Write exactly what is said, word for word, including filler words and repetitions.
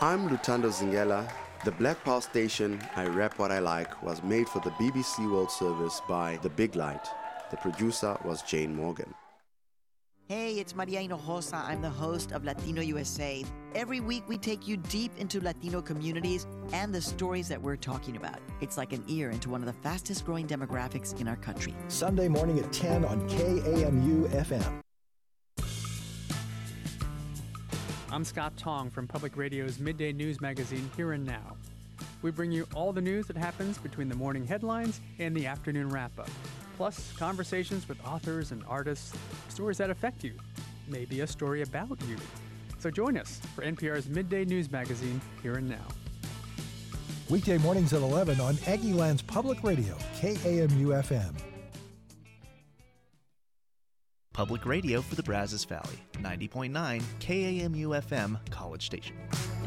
I'm Lutando Zingela. The Black Pearl station, I Rap What I Like, was made for the B B C World Service by The Big Light. The producer was Jane Morgan. Hey, it's Maria Hinojosa. I'm the host of Latino U S A. Every week we take you deep into Latino communities and the stories that we're talking about. It's like an ear into one of the fastest growing demographics in our country. Sunday morning at ten on K A M U F M. I'm Scott Tong from Public Radio's Midday News magazine, Here and Now. We bring you all the news that happens between the morning headlines and the afternoon wrap-up, plus conversations with authors and artists, stories that affect you, maybe a story about you. So join us for N P R's Midday News magazine, Here and Now. Weekday mornings at eleven on Aggieland's Public Radio, K A M U F M. Public radio for the Brazos Valley, ninety point nine K A M U F M, College Station.